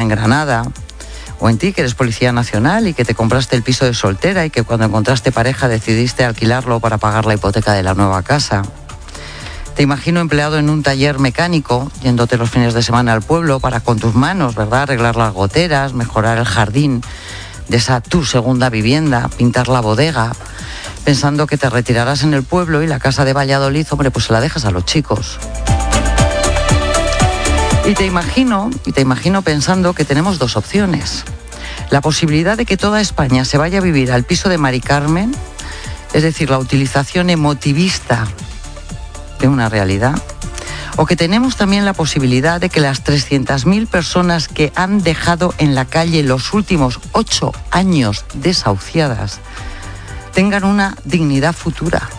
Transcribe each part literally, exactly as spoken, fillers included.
en Granada, o en ti, que eres policía nacional y que te compraste el piso de soltera y que cuando encontraste pareja decidiste alquilarlo para pagar la hipoteca de la nueva casa. Te imagino empleado en un taller mecánico, yéndote los fines de semana al pueblo para con tus manos, ¿verdad?, arreglar las goteras, mejorar el jardín de esa tu segunda vivienda, pintar la bodega, pensando que te retirarás en el pueblo y la casa de Valladolid, hombre, pues se la dejas a los chicos. Y te imagino, y te imagino pensando que tenemos dos opciones. La posibilidad de que toda España se vaya a vivir al piso de Mari Carmen, es decir, la utilización emotivista de una realidad, o que tenemos también la posibilidad de que las trescientas mil personas que han dejado en la calle los últimos ocho años desahuciadas tengan una dignidad futura.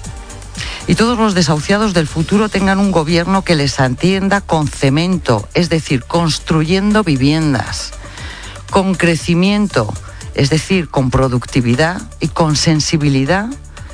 Y todos los desahuciados del futuro tengan un gobierno que les atienda con cemento, es decir, construyendo viviendas, con crecimiento, es decir, con productividad y con sensibilidad,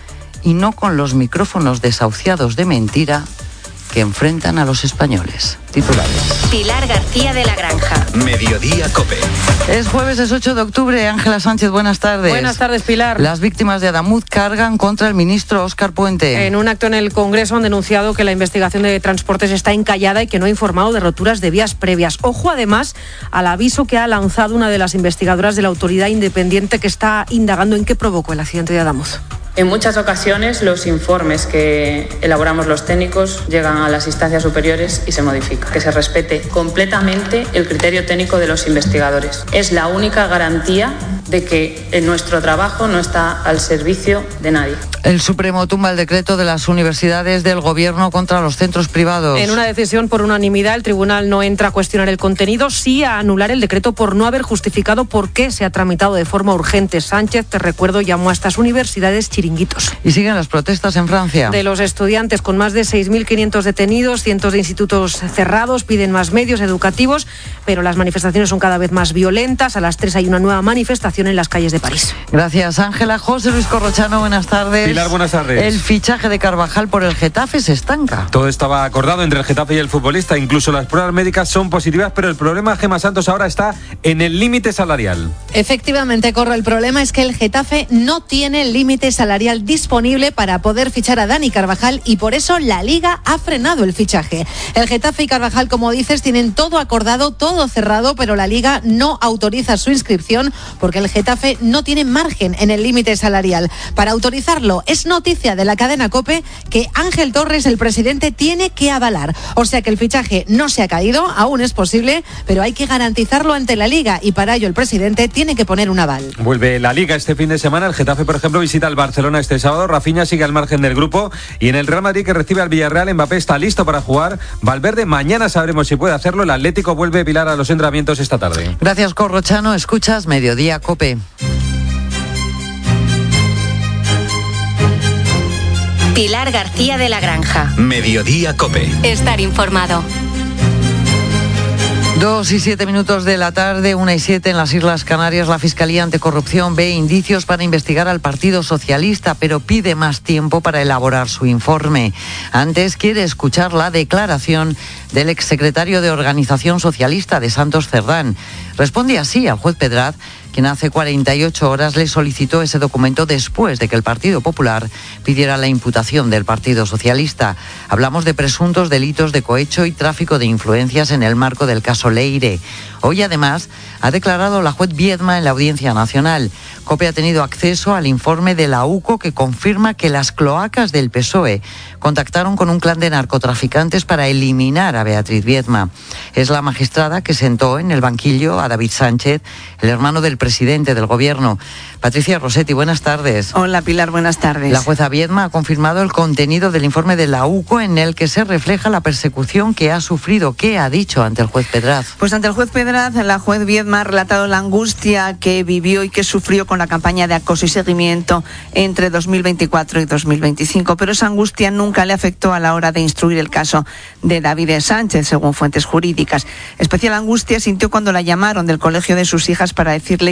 y no con los micrófonos desahuciados de mentira que enfrentan a los españoles. Titulares. Pilar García de la Granja. Mediodía COPE. Es jueves, es ocho de octubre. Ángela Sánchez, buenas tardes. Buenas tardes, Pilar. Las víctimas de Adamuz cargan contra el ministro Óscar Puente. En un acto en el Congreso han denunciado que la investigación de transportes está encallada y que no ha informado de roturas de vías previas. Ojo, además, al aviso que ha lanzado una de las investigadoras de la autoridad independiente que está indagando en qué provocó el accidente de Adamuz. En muchas ocasiones los informes que elaboramos los técnicos llegan a las instancias superiores y se modifican. Que se respete completamente el criterio técnico de los investigadores. Es la única garantía de que nuestro trabajo no está al servicio de nadie. El Supremo tumba el decreto de las universidades del Gobierno contra los centros privados. En una decisión por unanimidad, el tribunal no entra a cuestionar el contenido, sí a anular el decreto por no haber justificado por qué se ha tramitado de forma urgente. Sánchez, te recuerdo, llamó a estas universidades chiringuitos. Y siguen las protestas en Francia. De los estudiantes, con más de seis mil quinientos detenidos, cientos de institutos cerrados, piden más medios educativos, pero las manifestaciones son cada vez más violentas. A las tres hay una nueva manifestación en las calles de París. Gracias, Ángela. José Luis Corrochano, buenas tardes. Pilar, buenas tardes. El fichaje de Carvajal por el Getafe se estanca. Todo estaba acordado entre el Getafe y el futbolista, incluso las pruebas médicas son positivas, pero el problema, Gemma Santos, ahora está en el límite salarial. Efectivamente, Corro, el problema es que el Getafe no tiene límite salarial disponible para poder fichar a Dani Carvajal y por eso la Liga ha frenado el fichaje. El Getafe y Carvajal, como dices, tienen todo acordado, todo cerrado, pero la Liga no autoriza su inscripción porque el Getafe no tiene margen en el límite salarial. Para autorizarlo, es noticia de la cadena COPE que Ángel Torres, el presidente, tiene que avalar. O sea que el fichaje no se ha caído, aún es posible, pero hay que garantizarlo ante la Liga y para ello el presidente tiene que poner un aval. Vuelve la Liga este fin de semana. El Getafe, por ejemplo, visita al Barcelona este sábado. Rafinha sigue al margen del grupo y en el Real Madrid, que recibe al Villarreal, Mbappé está listo para jugar. Valverde, mañana sabremos si puede hacerlo. El Atlético vuelve, Pilar, a los entrenamientos esta tarde. Gracias, Corrochano. Escuchas Mediodía COPE. Pilar García de la Granja. Mediodía COPE. Estar informado. Dos y siete minutos de la tarde, una y siete en las Islas Canarias. La Fiscalía Anticorrupción ve indicios para investigar al Partido Socialista, pero pide más tiempo para elaborar su informe. Antes quiere escuchar la declaración del exsecretario de Organización Socialista de Santos Cerdán. Responde así al juez Pedraz, quien hace cuarenta y ocho horas le solicitó ese documento después de que el Partido Popular pidiera la imputación del Partido Socialista. Hablamos de presuntos delitos de cohecho y tráfico de influencias en el marco del caso Leire. Hoy, además, ha declarado la juez Viedma en la Audiencia Nacional. COPE ha tenido acceso al informe de la U C O que confirma que las cloacas del P S O E contactaron con un clan de narcotraficantes para eliminar a Beatriz Viedma. Es la magistrada que sentó en el banquillo a David Sánchez, el hermano del presidente del Gobierno. Patricia Rossetti, buenas tardes. Hola, Pilar, buenas tardes. La jueza Viedma ha confirmado el contenido del informe de la U C O en el que se refleja la persecución que ha sufrido. ¿Qué ha dicho ante el juez Pedraz? Pues ante el juez Pedraz, la juez Viedma ha relatado la angustia que vivió y que sufrió con la campaña de acoso y seguimiento entre dos mil veinticuatro y dos mil veinticinco, pero esa angustia nunca le afectó a la hora de instruir el caso de David Sánchez, según fuentes jurídicas. Especial angustia sintió cuando la llamaron del colegio de sus hijas para decirle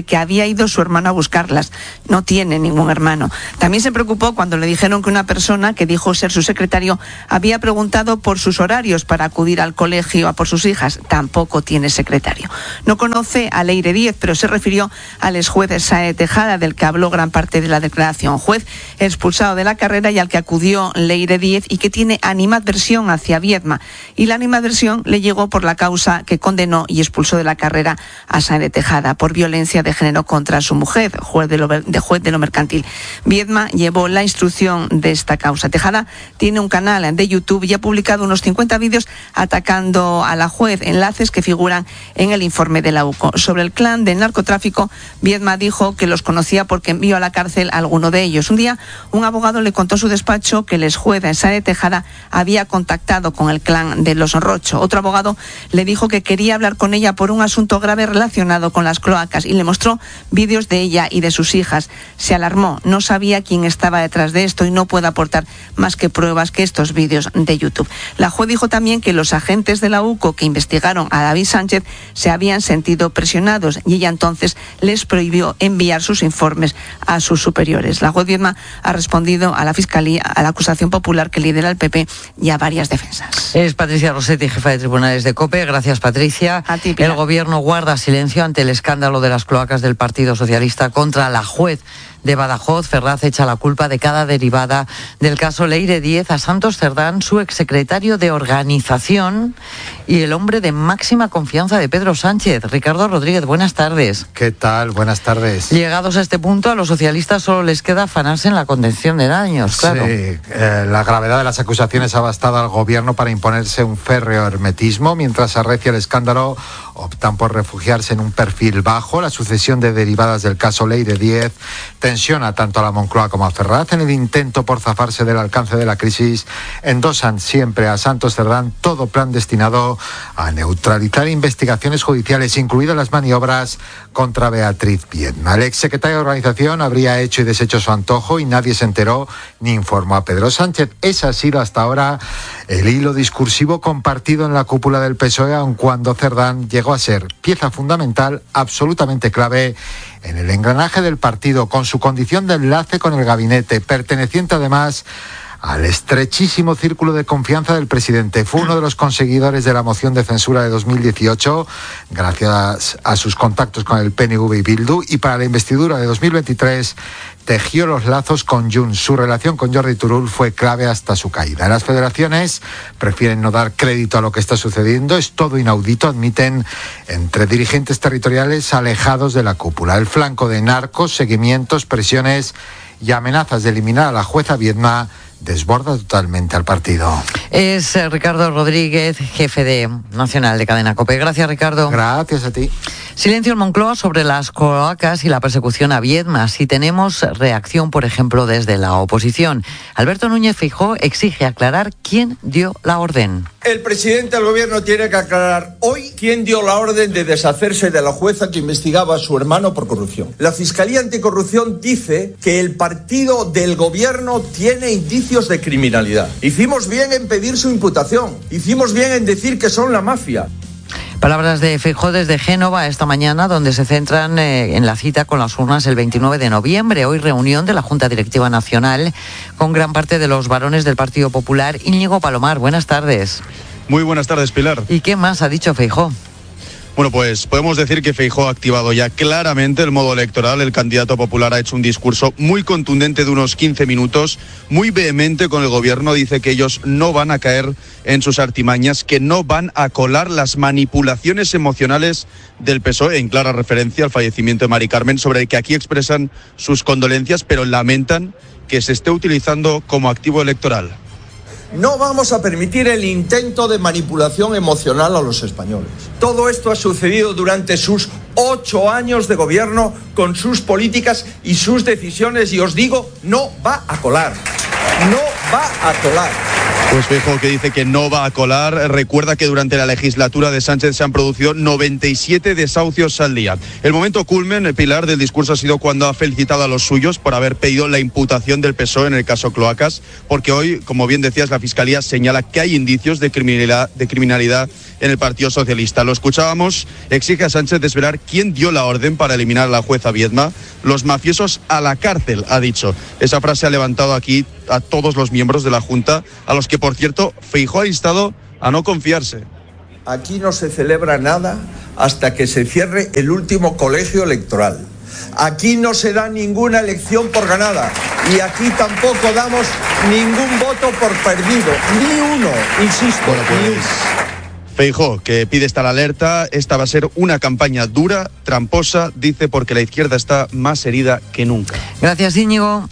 que había ido su hermano a buscarlas. No tiene ningún hermano. También se preocupó cuando le dijeron que una persona que dijo ser su secretario había preguntado por sus horarios para acudir al colegio a por sus hijas. Tampoco tiene secretario. No conoce a Leire Díez, pero se refirió al exjuez Sáenz Tejada, del que habló gran parte de la declaración. Juez expulsado de la carrera y al que acudió Leire Díez y que tiene animadversión hacia Viedma. Y la animadversión le llegó por la causa que condenó y expulsó de la carrera a Sáenz Tejada por violencia de género contra su mujer, juez de lo, de juez de lo mercantil. Viedma llevó la instrucción de esta causa. Tejada tiene un canal de YouTube y ha publicado unos cincuenta vídeos atacando a la juez, enlaces que figuran en el informe de la U C O. Sobre el clan del narcotráfico, Viedma dijo que los conocía porque envió a la cárcel a alguno de ellos. Un día, un abogado le contó a su despacho que el exjuez Sáenz Tejada había contactado con el clan de los Rocho. Otro abogado le dijo que quería hablar con ella por un asunto grave relacionado con las cloacas y le mostró vídeos de ella y de sus hijas. Se alarmó, no sabía quién estaba detrás de esto y no puede aportar más que pruebas que estos vídeos de YouTube. La juez dijo también que los agentes de la U C O que investigaron a David Sánchez se habían sentido presionados y ella entonces les prohibió enviar sus informes a sus superiores. La juez Viedma ha respondido a la Fiscalía, a la acusación popular que lidera el P P y a varias defensas. Es Patricia Rossetti, jefa de tribunales de COPE. Gracias, Patricia. A ti, Pilar. El gobierno guarda silencio ante el escándalo de las cloacas del Partido Socialista contra la juez de Badajoz. Ferraz echa la culpa de cada derivada del caso Leire Díez a Santos Cerdán, su exsecretario de Organización y el hombre de máxima confianza de Pedro Sánchez. Ricardo Rodríguez, buenas tardes. ¿Qué tal? Buenas tardes. Llegados a este punto, a los socialistas solo les queda afanarse en la contención de daños, claro. Sí, eh, la gravedad de las acusaciones ha bastado al gobierno para imponerse un férreo hermetismo. Mientras arrecia el escándalo, optan por refugiarse en un perfil bajo. La sucesión de derivadas del caso Leire Díez tensiona tanto a la Moncloa como a Ferraz. En el intento por zafarse del alcance de la crisis, endosan siempre a Santos Cerdán todo plan destinado a neutralizar investigaciones judiciales, incluidas las maniobras contra Beatriz Viedma. El exsecretario de Organización habría hecho y deshecho su antojo y nadie se enteró ni informó a Pedro Sánchez. Ese ha sido hasta ahora el hilo discursivo compartido en la cúpula del P S O E, aun cuando Cerdán llegó a ser pieza fundamental, absolutamente clave en el engranaje del partido, con su condición de enlace con el gabinete, perteneciente además al estrechísimo círculo de confianza del presidente. Fue uno de los conseguidores de la moción de censura de dos mil dieciocho, gracias a sus contactos con el P N V y Bildu, y para la investidura de dos mil veintitrés tejió los lazos con Junts. Su relación con Jordi Turull fue clave hasta su caída. Las federaciones prefieren no dar crédito a lo que está sucediendo. Es todo inaudito, admiten, entre dirigentes territoriales alejados de la cúpula. El flanco de narcos, seguimientos, presiones y amenazas de eliminar a la jueza Viedma desborda totalmente al partido. Es eh, Ricardo Rodríguez, jefe de Nacional de Cadena COPE. Gracias, Ricardo. Gracias a ti. Silencio en Moncloa sobre las cloacas y la persecución a Viedma. Si tenemos reacción, por ejemplo, desde la oposición. Alberto Núñez Feijóo exige aclarar quién dio la orden. El presidente del gobierno tiene que aclarar hoy quién dio la orden de deshacerse de la jueza que investigaba a su hermano por corrupción. La Fiscalía Anticorrupción dice que el partido del gobierno tiene indicios de criminalidad. Hicimos bien en pedir su imputación. Hicimos bien en decir que son la mafia. Palabras de Feijóo desde Génova esta mañana, donde se centran eh, en la cita con las urnas el veintinueve de noviembre. Hoy reunión de la Junta Directiva Nacional con gran parte de los varones del Partido Popular. Íñigo Palomar, buenas tardes. Muy buenas tardes, Pilar. ¿Y qué más ha dicho Feijóo? Bueno, pues podemos decir que Feijóo ha activado ya claramente el modo electoral. El candidato popular ha hecho un discurso muy contundente de unos quince minutos, muy vehemente con el gobierno. Dice que ellos no van a caer en sus artimañas, que no van a colar las manipulaciones emocionales del P S O E, en clara referencia al fallecimiento de Mari Carmen, sobre el que aquí expresan sus condolencias, pero lamentan que se esté utilizando como activo electoral. No vamos a permitir el intento de manipulación emocional a los españoles. Todo esto ha sucedido durante sus ocho años de gobierno, con sus políticas y sus decisiones, y os digo, no va a colar. No va a colar. Pues Feijóo, que dice que no va a colar, recuerda que durante la legislatura de Sánchez se han producido noventa y siete desahucios al día. El momento culmen, el pilar del discurso, ha sido cuando ha felicitado a los suyos por haber pedido la imputación del P S O E en el caso Cloacas, porque hoy, como bien decías, la Fiscalía señala que hay indicios de criminalidad, de criminalidad en el Partido Socialista. Lo escuchábamos, exige a Sánchez desvelar quién dio la orden para eliminar a la jueza Viedma. Los mafiosos a la cárcel, ha dicho. Esa frase ha levantado aquí a todos los miembros de la Junta, a los que, por cierto, Feijóo ha instado a no confiarse. Aquí no se celebra nada hasta que se cierre el último colegio electoral. Aquí no se da ninguna elección por ganada y aquí tampoco damos ningún voto por perdido, ni uno, insisto, bueno, pues, ni uno. Feijóo, que pide estar alerta, esta va a ser una campaña dura, tramposa, dice, porque la izquierda está más herida que nunca. Gracias, Íñigo.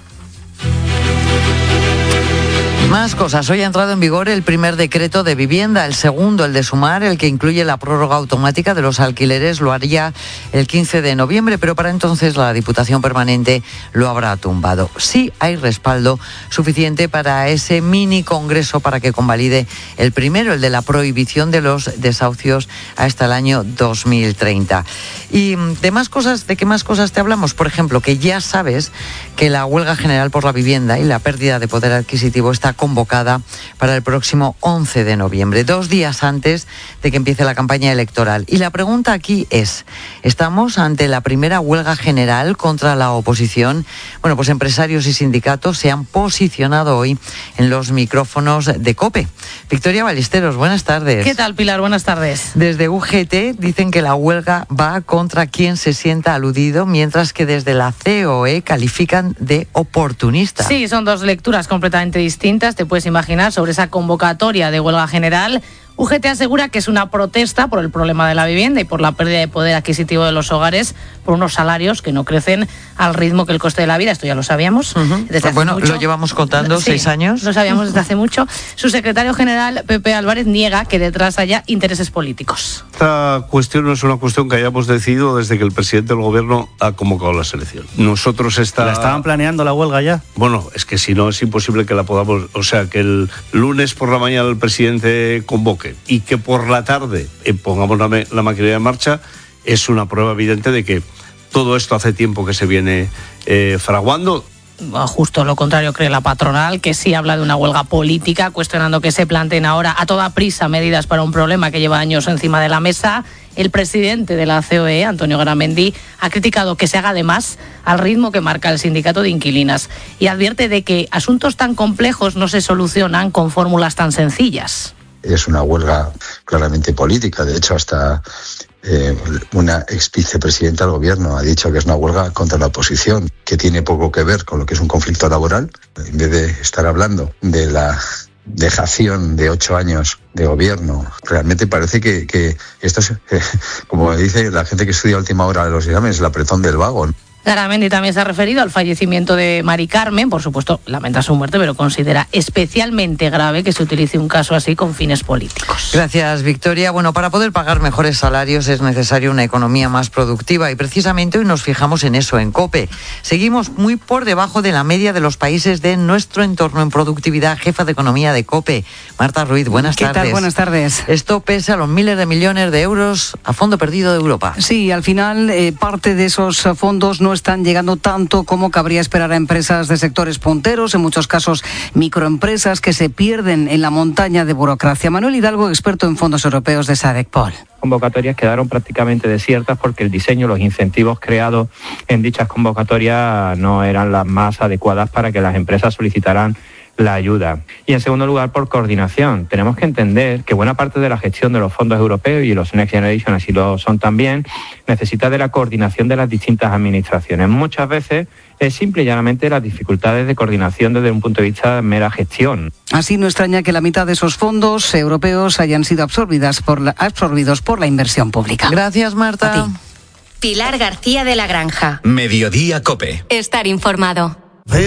Más cosas. Hoy ha entrado en vigor el primer decreto de vivienda, el segundo, el de Sumar, el que incluye la prórroga automática de los alquileres, lo haría el quince de noviembre, pero para entonces la Diputación Permanente lo habrá tumbado. Sí hay respaldo suficiente para ese mini congreso para que convalide el primero, el de la prohibición de los desahucios hasta el año dos mil treinta. Y de más cosas, ¿de qué más cosas te hablamos? Por ejemplo, que ya sabes que la huelga general por la vivienda y la pérdida de poder adquisitivo está convocada para el próximo once de noviembre, dos días antes de que empiece la campaña electoral. Y la pregunta aquí es, ¿estamos ante la primera huelga general contra la oposición? Bueno, pues empresarios y sindicatos se han posicionado hoy en los micrófonos de COPE. Victoria Ballesteros, buenas tardes. ¿Qué tal, Pilar? Buenas tardes. Desde U G T dicen que la huelga va contra quien se sienta aludido, mientras que desde la C O E califican de oportunista. Sí, son dos lecturas completamente distintas, te puedes imaginar, sobre esa convocatoria de huelga general. U G T asegura que es una protesta por el problema de la vivienda y por la pérdida de poder adquisitivo de los hogares, por unos salarios que no crecen al ritmo que el coste de la vida. Esto ya lo sabíamos. Uh-huh. Desde bueno, hace mucho. Lo llevamos contando sí, seis años. Lo sabíamos desde hace mucho. Su secretario general, Pepe Álvarez, niega que detrás haya intereses políticos. Esta cuestión no es una cuestión que hayamos decidido desde que el presidente del gobierno ha convocado la selección. Nosotros está... ¿La estaban planeando la huelga ya? Bueno, es que si no es imposible que la podamos... O sea, que el lunes por la mañana el presidente convoque y que por la tarde eh, pongamos la, la maquinaria en marcha, es una prueba evidente de que todo esto hace tiempo que se viene eh, fraguando. Justo lo contrario cree la patronal, que sí habla de una huelga política, cuestionando que se planteen ahora a toda prisa medidas para un problema que lleva años encima de la mesa. El presidente de la C O E, Antonio Garamendi, ha criticado que se haga de más al ritmo que marca el sindicato de inquilinas y advierte de que asuntos tan complejos no se solucionan con fórmulas tan sencillas. Es una huelga claramente política. De hecho, hasta eh, una ex vicepresidenta del gobierno ha dicho que es una huelga contra la oposición, que tiene poco que ver con lo que es un conflicto laboral. En vez de estar hablando de la dejación de ocho años de gobierno, realmente parece que, que esto es, eh, como dice la gente que estudia a última hora de los exámenes, el apretón del vago. Garamendi también se ha referido al fallecimiento de Mari Carmen. Por supuesto, lamenta su muerte, pero considera especialmente grave que se utilice un caso así con fines políticos. Gracias, Victoria. Bueno, para poder pagar mejores salarios es necesaria una economía más productiva y precisamente hoy nos fijamos en eso, en COPE. Seguimos muy por debajo de la media de los países de nuestro entorno en productividad. Jefa de Economía de COPE, Marta Ruiz, buenas ¿Qué tardes. ¿Qué tal? Buenas tardes. Esto pese a los miles de millones de euros a fondo perdido de Europa. Sí, al final eh, parte de esos fondos no están llegando tanto como cabría esperar a empresas de sectores punteros, en muchos casos microempresas que se pierden en la montaña de burocracia. Manuel Hidalgo, experto en fondos europeos de SADECPOL. Convocatorias quedaron prácticamente desiertas porque el diseño, los incentivos creados en dichas convocatorias no eran las más adecuadas para que las empresas solicitaran la ayuda. Y en segundo lugar, por coordinación. Tenemos que entender que buena parte de la gestión de los fondos europeos, y los Next Generation así lo son también, necesita de la coordinación de las distintas administraciones. Muchas veces es simple y llanamente las dificultades de coordinación desde un punto de vista de mera gestión. Así no extraña que la mitad de esos fondos europeos hayan sido absorbidas por la, absorbidos por la inversión pública. Gracias, Marta. Pilar García de la Granja. Mediodía COPE. Estar informado.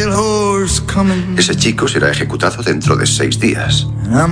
Ese chico será ejecutado dentro de seis días.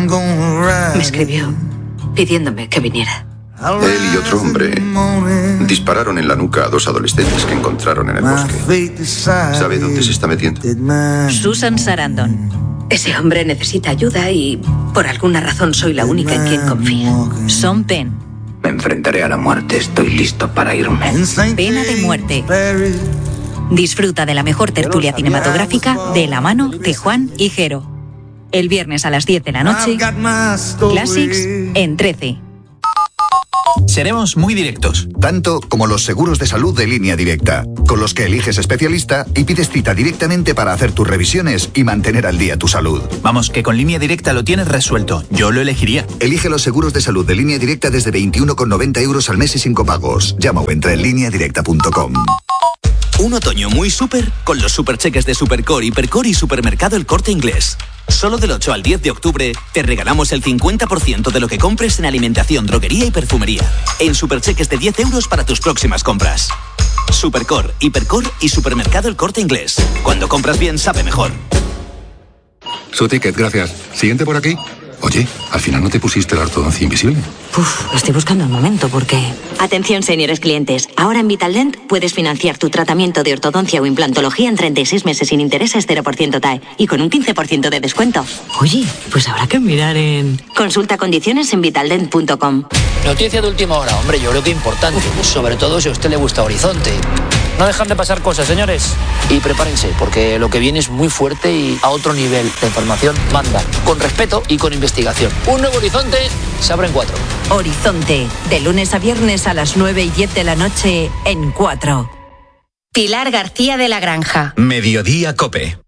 Me escribió pidiéndome que viniera. Él y otro hombre dispararon en la nuca a dos adolescentes que encontraron en el bosque. ¿Sabe dónde se está metiendo? Susan Sarandon. Ese hombre necesita ayuda y por alguna razón soy la única en quien confía. Sean Penn. Me enfrentaré a la muerte, estoy listo para irme. Pena de muerte. Disfruta de la mejor tertulia cinematográfica de la mano de Juan y Jero. El viernes a las diez de la noche, Classics en trece. Seremos muy directos. Tanto como los seguros de salud de Línea Directa, con los que eliges especialista y pides cita directamente para hacer tus revisiones y mantener al día tu salud. Vamos, que con Línea Directa lo tienes resuelto. Yo lo elegiría. Elige los seguros de salud de Línea Directa desde veintiuno con noventa euros al mes y sin copagos. Llama o entra en línea directa punto com. Un otoño muy súper con los supercheques de Supercor, Hipercor y Supermercado El Corte Inglés. Solo del ocho al diez de octubre te regalamos el cincuenta por ciento de lo que compres en alimentación, droguería y perfumería. En supercheques de diez euros para tus próximas compras. Supercor, Hipercor y Supermercado El Corte Inglés. Cuando compras bien, sabe mejor. Su ticket, gracias. Siguiente por aquí. Oye, al final no te pusiste la ortodoncia invisible. Uf, lo estoy buscando un momento porque... Atención, señores clientes. Ahora en Vitaldent puedes financiar tu tratamiento de ortodoncia o implantología en treinta y seis meses sin intereses cero por ciento T A E y con un quince por ciento de descuento. Oye, pues habrá que mirar en... Consulta condiciones en vitaldent punto com. Noticia de última hora, hombre, yo creo que importante. Sobre todo si a usted le gusta Horizonte. No dejan de pasar cosas, señores. Y prepárense, porque lo que viene es muy fuerte y a otro nivel. La información manda, con respeto y con investigación. Un nuevo Horizonte se abre en cuatro. Horizonte, de lunes a viernes a las nueve y diez de la noche en cuatro. Pilar García de la Granja. Mediodía Cope.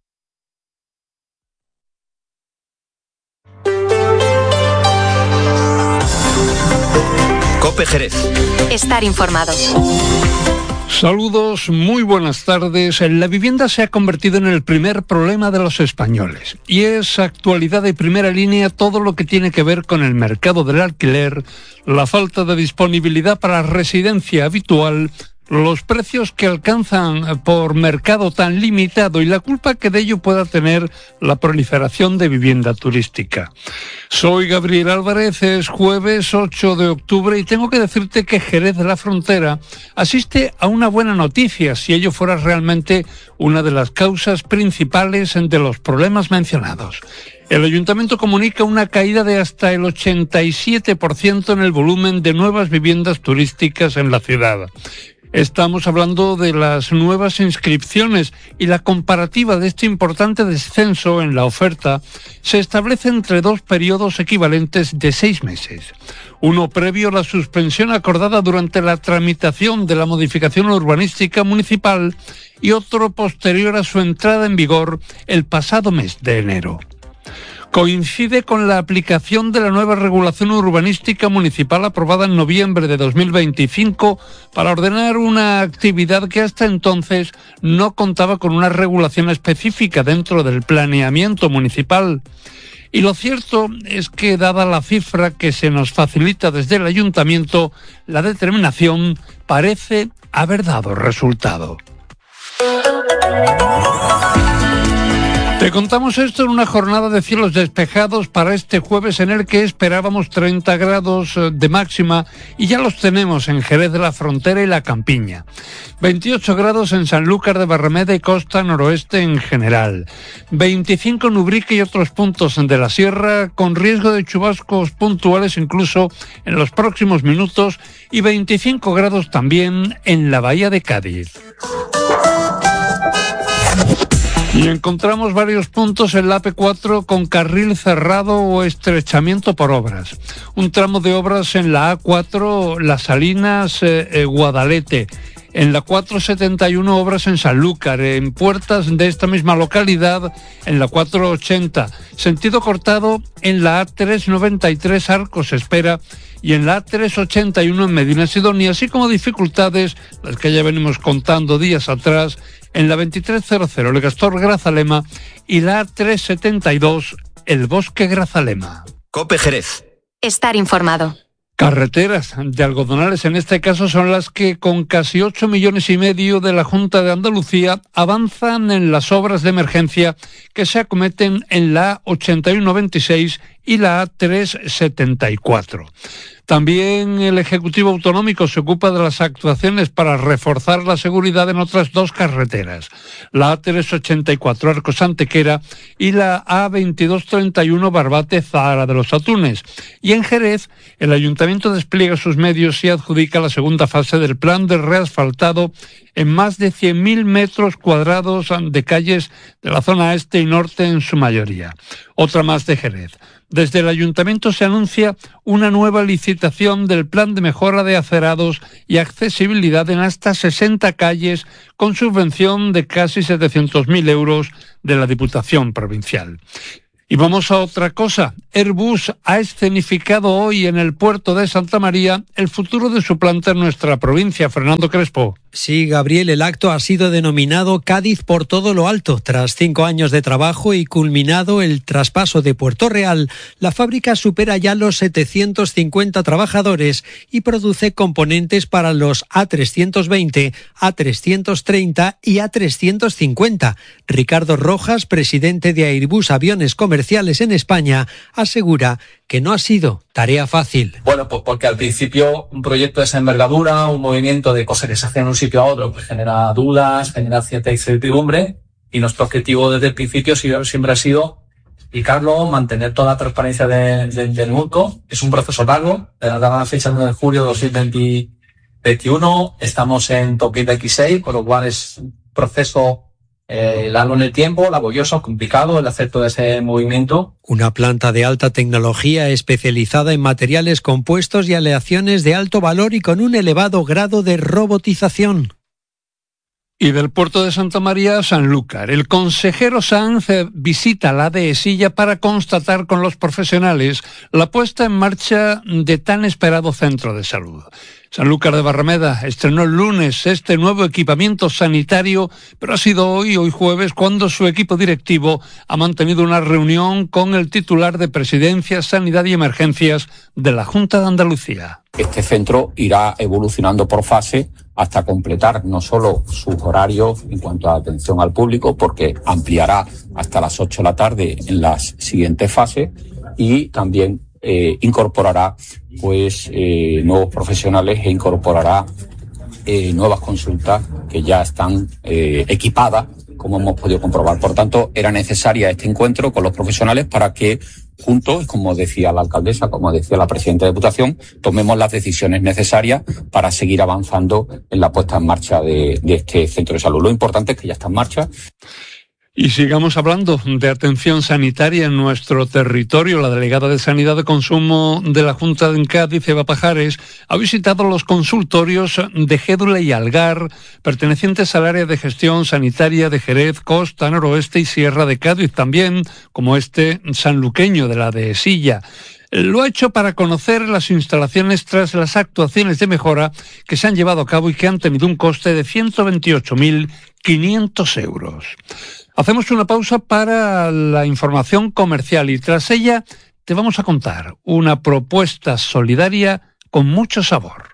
Cope Jerez. Estar informado. Saludos, muy buenas tardes. La vivienda se ha convertido en el primer problema de los españoles y es actualidad de primera línea todo lo que tiene que ver con el mercado del alquiler, la falta de disponibilidad para residencia habitual, los precios que alcanzan por mercado tan limitado y la culpa que de ello pueda tener la proliferación de vivienda turística. Soy Gabriel Álvarez, es jueves ocho de octubre y tengo que decirte que Jerez de la Frontera asiste a una buena noticia si ello fuera realmente una de las causas principales de los problemas mencionados. El Ayuntamiento comunica una caída de hasta el ochenta y siete por ciento en el volumen de nuevas viviendas turísticas en la ciudad. Estamos hablando de las nuevas inscripciones y la comparativa de este importante descenso en la oferta se establece entre dos periodos equivalentes de seis meses. Uno previo a la suspensión acordada durante la tramitación de la modificación urbanística municipal y otro posterior a su entrada en vigor el pasado mes de enero. Coincide con la aplicación de la nueva regulación urbanística municipal aprobada en noviembre de dos mil veinticinco para ordenar una actividad que hasta entonces no contaba con una regulación específica dentro del planeamiento municipal. Y lo cierto es que, dada la cifra que se nos facilita desde el ayuntamiento, la determinación parece haber dado resultado. Te contamos esto en una jornada de cielos despejados para este jueves en el que esperábamos treinta grados de máxima y ya los tenemos en Jerez de la Frontera y la Campiña. veintiocho grados en Sanlúcar de Barrameda y costa noroeste en general. veinticinco en Ubrique y otros puntos de la sierra con riesgo de chubascos puntuales incluso en los próximos minutos y veinticinco grados también en la Bahía de Cádiz. Y encontramos varios puntos en la A P cuatro con carril cerrado o estrechamiento por obras. Un tramo de obras en la A cuatro, Las Salinas, eh, eh, Guadalete. En la cuatrocientos setenta y uno obras en Sanlúcar, en puertas de esta misma localidad, en la cuatrocientos ochenta. Sentido cortado en la A trescientos noventa y tres Arcos Espera y en la A trescientos ochenta y uno en Medina Sidonia, así como dificultades, las que ya venimos contando días atrás, en la veintitrés cero cero El Gastor Grazalema y la A trescientos setenta y dos El Bosque Grazalema. Cope Jerez. Estar informado. Carreteras de algodonales en este caso son las que con casi ocho millones y medio de la Junta de Andalucía avanzan en las obras de emergencia que se acometen en la A ochenta y uno veintiséis y la A trescientos setenta y cuatro. También el Ejecutivo Autonómico se ocupa de las actuaciones para reforzar la seguridad en otras dos carreteras, la A trescientos ochenta y cuatro Arcos-Antequera y la A veintidós treinta y uno Barbate-Zahara de los Atunes. Y en Jerez, el Ayuntamiento despliega sus medios y adjudica la segunda fase del plan de reasfaltado en más de cien mil metros cuadrados de calles de la zona este y norte en su mayoría. Otra más de Jerez. Desde el Ayuntamiento se anuncia una nueva licitación del plan de mejora de acerados y accesibilidad en hasta sesenta calles con subvención de casi setecientos mil euros de la Diputación Provincial. Y vamos a otra cosa. Airbus ha escenificado hoy en el puerto de Santa María el futuro de su planta en nuestra provincia. Fernando Crespo. Sí, Gabriel, el acto ha sido denominado Cádiz por todo lo alto. Tras cinco años de trabajo y culminado el traspaso de Puerto Real, la fábrica supera ya los setecientos cincuenta trabajadores y produce componentes para los A trescientos veinte, A trescientos treinta y A trescientos cincuenta. Ricardo Rojas, presidente de Airbus Aviones Comerciales en España, asegura que no ha sido tarea fácil. Bueno, pues porque al principio un proyecto de esa envergadura, un movimiento de cosas que se hacen de un sitio a otro, pues genera dudas, genera cierta incertidumbre, y nuestro objetivo desde el principio siempre ha sido explicarlo, mantener toda la transparencia de, de, del mundo. Es un proceso largo, de la dada fecha nueve de julio de dos mil veintiuno, estamos en dos mil veintiséis, con lo cual es un proceso Eh, largo en el tiempo, laborioso, complicado el hacer todo ese movimiento. Una planta de alta tecnología especializada en materiales compuestos y aleaciones de alto valor y con un elevado grado de robotización. Y del puerto de Santa María a Sanlúcar. El consejero Sanz visita la dehesilla para constatar con los profesionales la puesta en marcha de tan esperado centro de salud. Sanlúcar de Barrameda estrenó el lunes este nuevo equipamiento sanitario, pero ha sido hoy, hoy jueves, cuando su equipo directivo ha mantenido una reunión con el titular de Presidencia, Sanidad y Emergencias de la Junta de Andalucía. Este centro irá evolucionando por fase hasta completar no solo sus horarios en cuanto a atención al público, porque ampliará hasta las ocho de la tarde en las siguientes fases, y también eh, incorporará pues eh, nuevos profesionales e incorporará eh, nuevas consultas que ya están eh, equipadas, como hemos podido comprobar. Por tanto, era necesaria este encuentro con los profesionales para que juntos, como decía la alcaldesa, como decía la presidenta de Diputación, tomemos las decisiones necesarias para seguir avanzando en la puesta en marcha de, de este centro de salud. Lo importante es que ya está en marcha. Y sigamos hablando de atención sanitaria en nuestro territorio. La delegada de Sanidad de Consumo de la Junta de Cádiz, Eva Pajares, ha visitado los consultorios de Gédula y Algar, pertenecientes al área de gestión sanitaria de Jerez, Costa, Noroeste y Sierra de Cádiz, también como este sanluqueño de la Dehesilla. Lo ha hecho para conocer las instalaciones tras las actuaciones de mejora que se han llevado a cabo y que han tenido un coste de ciento veintiocho mil quinientos euros. Hacemos una pausa para la información comercial y tras ella te vamos a contar una propuesta solidaria con mucho sabor.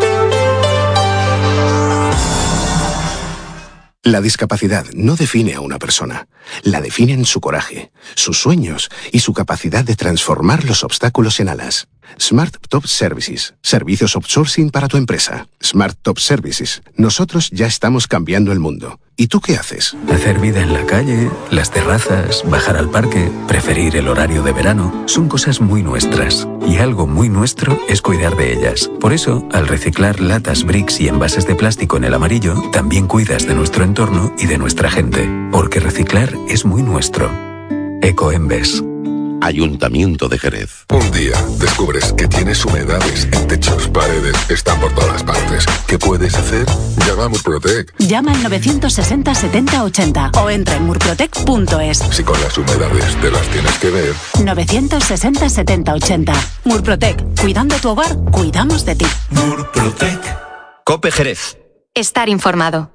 La discapacidad no define a una persona, la definen su coraje, sus sueños y su capacidad de transformar los obstáculos en alas. Smart Top Services, servicios outsourcing para tu empresa. Smart Top Services, nosotros ya estamos cambiando el mundo. ¿Y tú qué haces? Hacer vida en la calle, las terrazas, bajar al parque, preferir el horario de verano, son cosas muy nuestras. Y algo muy nuestro es cuidar de ellas. Por eso, al reciclar latas, bricks y envases de plástico en el amarillo, también cuidas de nuestro entorno y de nuestra gente. Porque reciclar es muy nuestro. Ecoembes. Ayuntamiento de Jerez. Un día descubres que tienes humedades en techos, paredes, están por todas partes. ¿Qué puedes hacer? Llama a Murprotec. Llama al novecientos sesenta setenta ochenta o entra en murprotec punto es. Si con las humedades te las tienes que ver. novecientos sesenta setenta ochenta. Murprotec. Cuidando tu hogar, cuidamos de ti. Murprotec. COPE Jerez. Estar informado.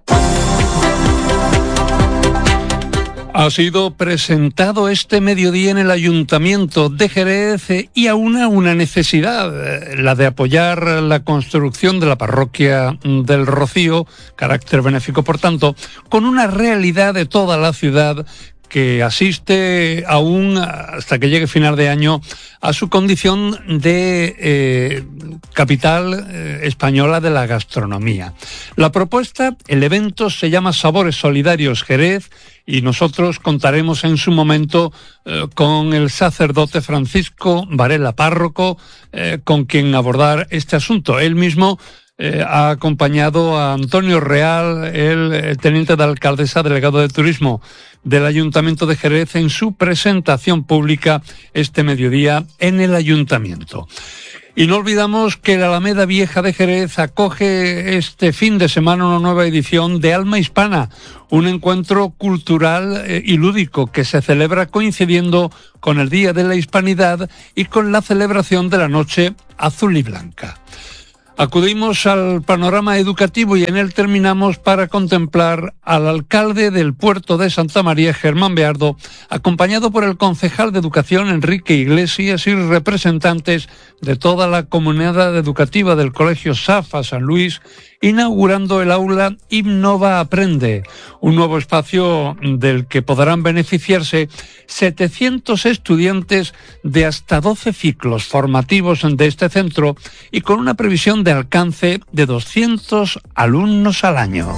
Ha sido presentado este mediodía en el Ayuntamiento de Jerez y aúna una necesidad, la de apoyar la construcción de la parroquia del Rocío, carácter benéfico por tanto, con una realidad de toda la ciudad que asiste aún hasta que llegue final de año a su condición de eh, capital eh, española de la gastronomía. La propuesta, el evento se llama Sabores Solidarios Jerez y nosotros contaremos en su momento eh, con el sacerdote Francisco Varela, párroco, eh, con quien abordar este asunto. Él mismo Eh, ha acompañado a Antonio Real, el, el teniente de alcaldesa, delegado de turismo del Ayuntamiento de Jerez, en su presentación pública este mediodía en el Ayuntamiento. Y no olvidamos que la Alameda Vieja de Jerez acoge este fin de semana una nueva edición de Alma Hispana, un encuentro cultural eh, y lúdico que se celebra coincidiendo con el Día de la Hispanidad y con la celebración de la Noche Azul y Blanca. Acudimos al panorama educativo y en él terminamos para contemplar al alcalde del puerto de Santa María, Germán Beardo, acompañado por el concejal de Educación, Enrique Iglesias, y representantes de toda la comunidad educativa del Colegio Safa San Luis, inaugurando el aula Innova Aprende, un nuevo espacio del que podrán beneficiarse setecientos estudiantes de hasta doce ciclos formativos de este centro y con una previsión de alcance de doscientos alumnos al año.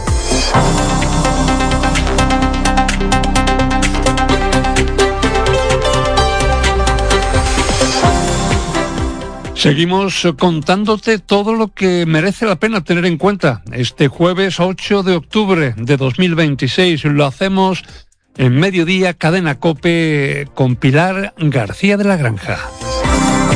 Seguimos contándote todo lo que merece la pena tener en cuenta. Este jueves ocho de octubre de dos mil veintiséis lo hacemos en Mediodía Cadena COPE con Pilar García de la Granja.